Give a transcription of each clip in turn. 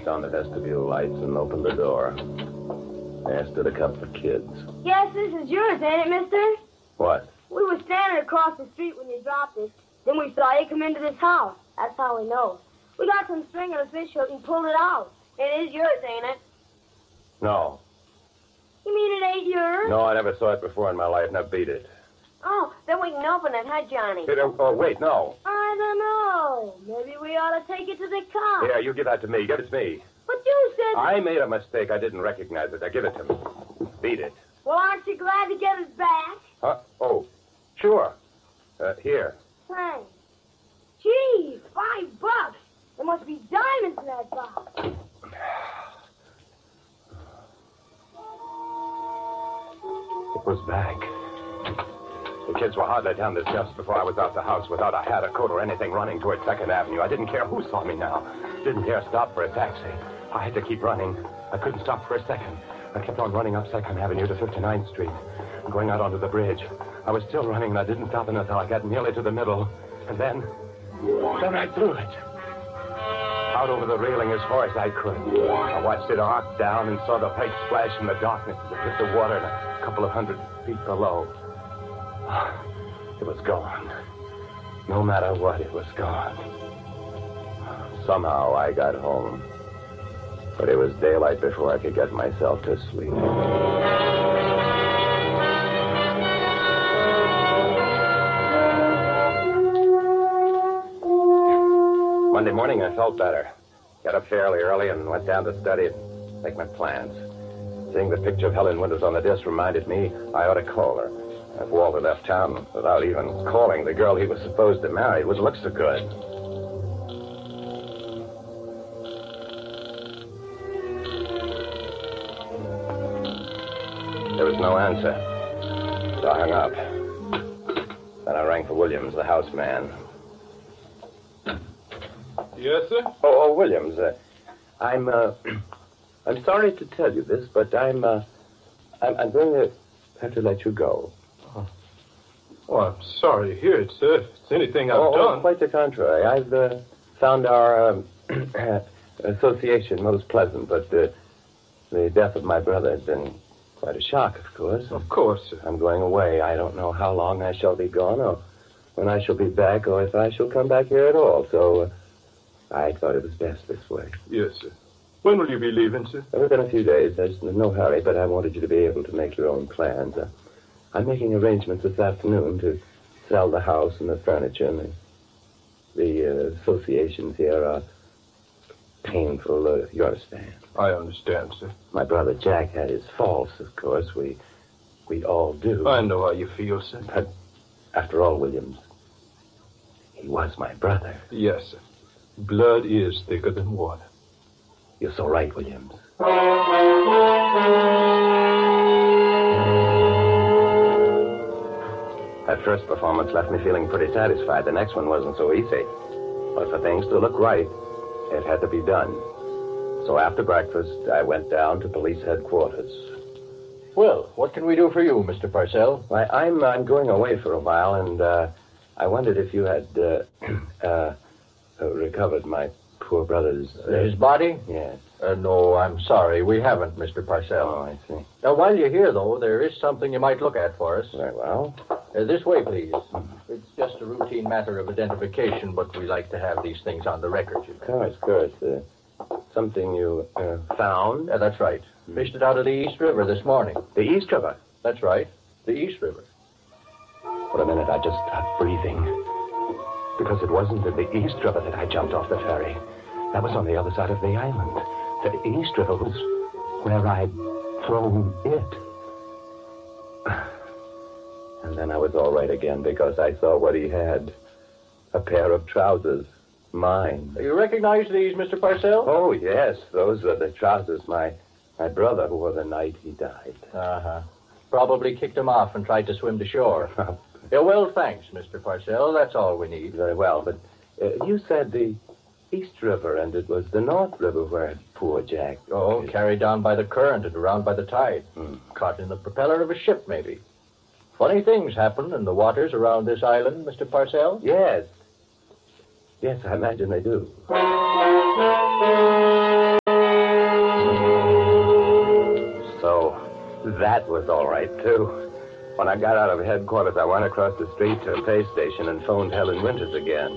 on the vestibule lights and opened the door. There stood a couple of kids. Yes, this is yours, ain't it, mister? What? We were standing across the street when you dropped it. Then we saw you come into this house. That's how we know. We got some string on a fish hook and pulled it out. It is yours, ain't it? No. You mean it ain't yours? No, I never saw it before in my life. Now beat it. Oh, then we can open it, huh, Johnny? Wait, no. I don't know. Maybe we ought to take it to the cops. Here, you give that to me. Give it to me. But you said... I made a mistake. I didn't recognize it. Now give it to me. Beat it. Well, aren't you glad to get it back? Huh? Oh, sure. Here. Thanks. Gee, $5. There must be diamonds in that box. It was back. The kids were hardly down the steps before I was out the house without a hat, a coat, or anything, running toward 2nd Avenue. I didn't care who saw me now. Didn't dare stop for a taxi. I had to keep running. I couldn't stop for a second. I kept on running up 2nd Avenue to 59th Street, going out onto the bridge. I was still running, and I didn't stop until I got nearly to the middle. And then I threw it. Out over the railing as far as I could. I watched it arc down and saw the white splash in the darkness as it hit the water and a couple of 100 feet below. It was gone. No matter what, it was gone. Somehow I got home. But it was daylight before I could get myself to sleep. Monday morning, I felt better. Got up fairly early and went down to study and make my plans. Seeing the picture of Helen Winters on the desk reminded me I ought to call her. If Walter left town without even calling the girl he was supposed to marry, it would look so good. There was no answer. So I hung up. Then I rang for Williams, the house man. Yes, sir? Oh, Williams, I'm sorry to tell you this, but I'm going to have to let you go. Oh, I'm sorry to hear it, sir. If it's anything I've done. Oh, quite the contrary. I've found our association most pleasant, but the death of my brother has been quite a shock, of course. Of course, sir. I'm going away. I don't know how long I shall be gone, or when I shall be back, or if I shall come back here at all. So I thought it was best this way. Yes, sir. When will you be leaving, sir? Within a few days. There's no hurry, but I wanted you to be able to make your own plans. I'm making arrangements this afternoon to sell the house and the furniture, and the associations here are painful, you understand. I understand, sir. My brother Jack had his faults, of course. We all do. I know how you feel, sir. But after all, Williams, he was my brother. Yes, sir. Blood is thicker than water. You're so right, Williams. That first performance left me feeling pretty satisfied. The next one wasn't so easy. But for things to look right, it had to be done. So after breakfast, I went down to police headquarters. Well, what can we do for you, Mr. Parcell? Why, I'm going away for a while, and I wondered if you had recovered my poor brother's... His body? Yes. No, I'm sorry. We haven't, Mr. Parcell. Oh, I see. Now, while you're here, though, there is something you might look at for us. Very well. This way, please. It's just a routine matter of identification, but we like to have these things on the record, you know. Of course. Something you found? That's right. Fished it out of the East River this morning. The East River? That's right. The East River. For a minute, I just stopped breathing. Because it wasn't in the East River that I jumped off the ferry. That was on the other side of the island. The East River was where I'd thrown it. And then I was all right again because I saw what he had. A pair of trousers. Mine. You recognize these, Mr. Parcell? Oh, yes. Those are the trousers my brother wore the night he died. Uh-huh. Probably kicked him off and tried to swim to shore. Yeah, well, thanks, Mr. Parcell. That's all we need. Very well, but you said the East River, and it was the North River where poor Jack... Oh, carried down by the current and around by the tide. Caught in the propeller of a ship, maybe. Funny things happen in the waters around this island, Mr. Parcell. Yes. Yes, I imagine they do. That was all right, too. When I got out of headquarters, I went across the street to a pay station and phoned Helen Winters again.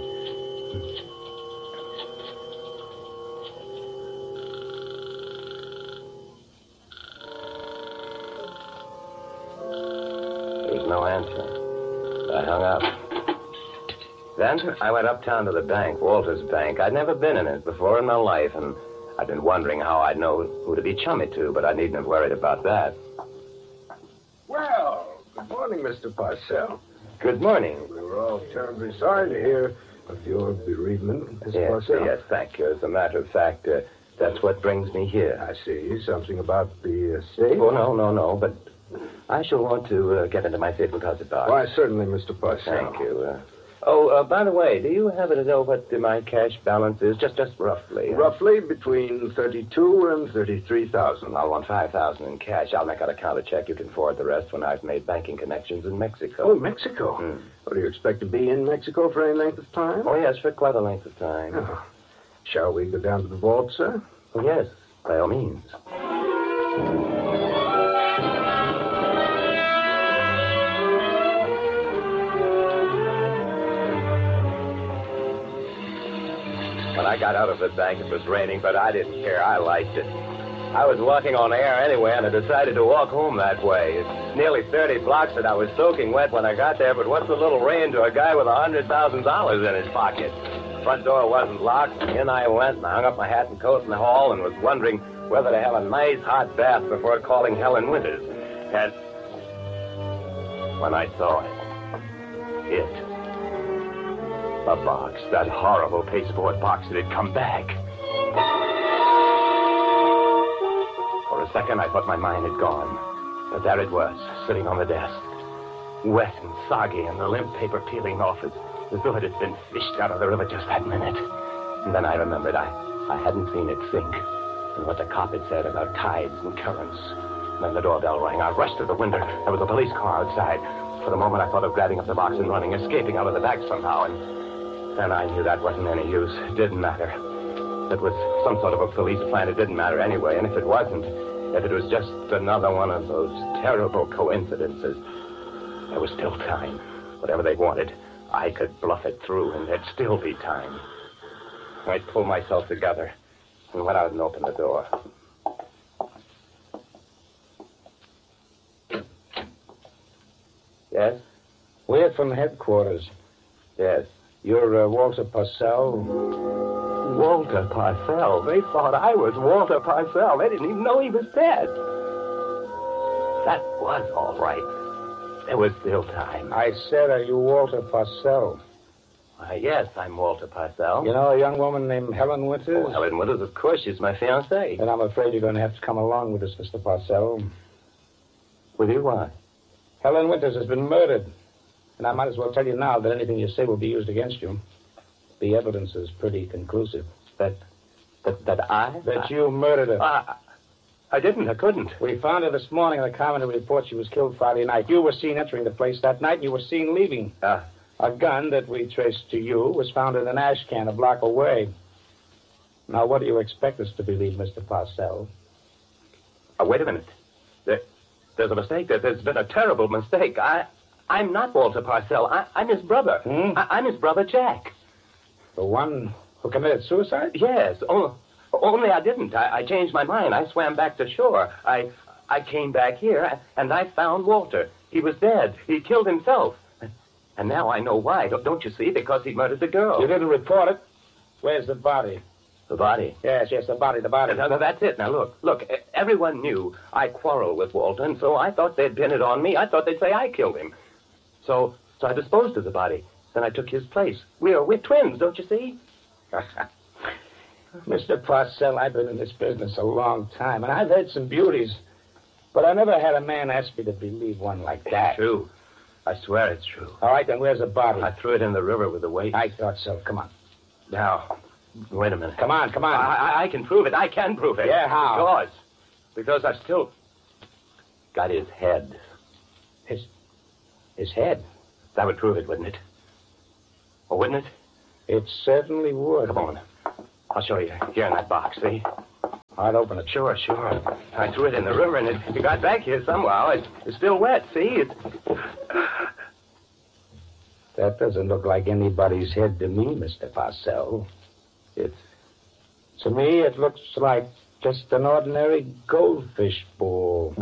There was no answer. I hung up. Then I went uptown to the bank, Walter's Bank. I'd never been in it before in my life, and I'd been wondering how I'd know who to be chummy to, but I needn't have worried about that. Well, good morning, Mr. Parcell. Good morning. We were all terribly sorry to hear of your bereavement, Mr. Yes, Parcell. yes, thank you. As a matter of fact, that's what brings me here. I see. Something about the estate? Oh, no, but I shall want to get into my safe deposit box. Why, certainly, Mr. Parcell. Thank you. By the way, do you happen to know what my cash balance is? Just roughly. Roughly between 32 and 33,000. I'll want 5,000 in cash. I'll make out a counter check. You can forward the rest when I've made banking connections in Mexico. Oh, Mexico? Well, do you expect to be in Mexico for any length of time? Oh, yes, for quite a length of time. Oh. Shall we go down to the vault, sir? Oh, yes, by all means. When I got out of the bank, it was raining, but I didn't care. I liked it. I was walking on air anyway, and I decided to walk home that way. It's nearly 30 blocks, and I was soaking wet when I got there, but what's a little rain to a guy with $100,000 in his pocket? The front door wasn't locked, and in I went, and I hung up my hat and coat in the hall and was wondering whether to have a nice hot bath before calling Helen Winters. And when I saw it, the box, that horrible pasteboard box that had come back. For a second, I thought my mind had gone. But there it was, sitting on the desk. Wet and soggy, and the limp paper peeling off as though it had been fished out of the river just that minute. And then I remembered I hadn't seen it sink. And what the cop had said about tides and currents. And then the doorbell rang. I rushed to the window. There was a police car outside. For the moment, I thought of grabbing up the box and running, escaping out of the back somehow. And then I knew that wasn't any use. It didn't matter. It was some sort of a police plan. It didn't matter anyway. And if it wasn't, if it was just another one of those terrible coincidences, there was still time. Whatever they wanted, I could bluff it through, and there'd still be time. I pulled myself together and went out and opened the door. Yes? We're from headquarters. Yes. You're Walter Parcell? Walter Parcell. They thought I was Walter Parcell. They didn't even know he was dead. That was all right. There was still time. I said, are you Walter Parcell? Yes, I'm Walter Parcell. You know a young woman named Helen Winters? Oh, Helen Winters, of course. She's my fiancée. And I'm afraid you're going to have to come along with us, Mr. Parcell. With you? Why? Helen Winters has been murdered. And I might as well tell you now that anything you say will be used against you. The evidence is pretty conclusive. That you murdered her. I didn't. I couldn't. We found her this morning in the coroner report. She was killed Friday night. You were seen entering the place that night, and you were seen leaving. A gun that we traced to you was found in an ash can a block away. Now, what do you expect us to believe, Mr. Parcell? Wait a minute. There's a mistake. There's been a terrible mistake. I'm not Walter Parcell. I'm his brother. I'm his brother, Jack. The one who committed suicide? Yes. Only I didn't. I changed my mind. I swam back to shore. I came back here, and I found Walter. He was dead. He killed himself. And now I know why. Don't you see? Because he murdered the girl. You didn't report it. Where's the body? The body? Yes, the body. No, that's it. Now, look. Everyone knew I quarreled with Walter, and so I thought they'd pin it on me. I thought they'd say I killed him. So I disposed of the body. Then I took his place. We're twins, don't you see? Mr. Parcell, I've been in this business a long time, and I've had some beauties. But I never had a man ask me to believe one like that. It's true. I swear it's true. All right, then where's the body? I threw it in the river with the weight. I thought so. Come on. Now, wait a minute. Come on. I can prove it. I can prove it. Yeah, how? Because I've still got his head. His head? That would prove it, wouldn't it? Or wouldn't it? It certainly would. Come on. I'll show you. Here in that box, see? I'd open it. Sure. I threw it in the river, and it got back here somehow. It's still wet, see? That doesn't look like anybody's head to me, Mr. Parcell. To me, it looks like just an ordinary goldfish bowl.